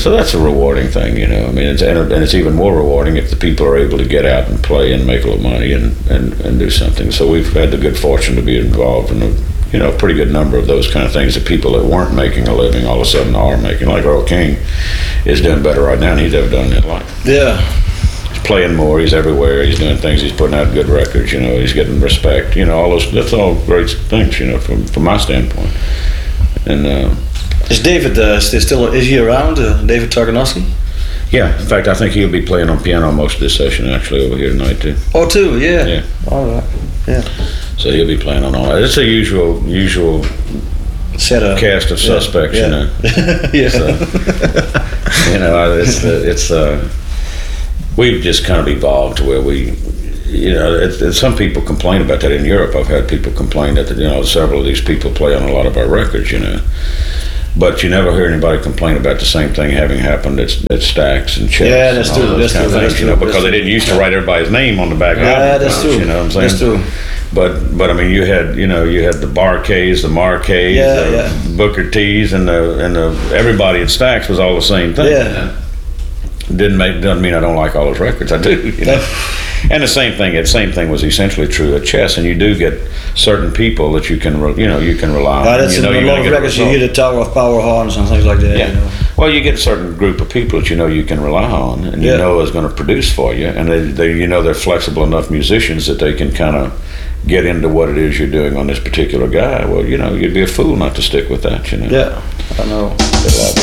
So that's a rewarding thing, you know. I mean, and it's even more rewarding if the people are able to get out and play and make a little money and do something. So we've had the good fortune to be involved in a pretty good number of those kind of things. The people that weren't making a living all of a sudden are making. Like Earl King is doing better right now than he's ever done in his life. Yeah. He's playing more. He's everywhere. He's doing things. He's putting out good records. You know, he's getting respect. You know, all those. That's all great things. You know, from my standpoint. And. Is David is he around? David Targanowski? Yeah, in fact, I think he'll be playing on piano most of this session actually over here tonight too. Oh, too, yeah. Yeah. All right. Yeah. So he'll be playing on all that. It's a usual setup. Cast of suspects, yeah. You know. Yeah. So, you know, it's we've just kind of evolved to where we. You know, some people complain about that in Europe. I've had people complain that, you know, several of these people play on a lot of our records, you know. But you never hear anybody complain about the same thing having happened at Stax and Chet. Yeah, that's true. That's true. Things, you know, because they didn't used to write everybody's name on the back of Yeah, that's true. You know what I'm saying? That's true. But I mean, you had the Bar-Kays, the Mar-Kays, the Booker T's, and the everybody at Stax was all the same thing. Yeah. Doesn't mean I don't like all those records. I do. You know. And the same thing was essentially true at Chess, and you do get certain people that you can rely on. That's a lot of records you hear the Tower of Power horns and things like that. Yeah. You know. Well, you get a certain group of people that you can rely on, and you know is going to produce for you, and they're flexible enough musicians that they can kind of get into what it is you're doing on this particular guy. Well, you'd be a fool not to stick with that. You know. Yeah, I know.